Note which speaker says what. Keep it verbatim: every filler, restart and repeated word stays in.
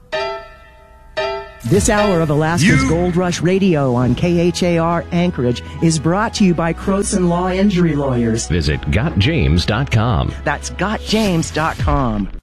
Speaker 1: This hour of Alaska's
Speaker 2: You-
Speaker 1: Gold Rush Radio on K H A R Anchorage is brought to you by Croson Law Injury Lawyers.
Speaker 3: Visit got james dot com.
Speaker 1: That's got james dot com.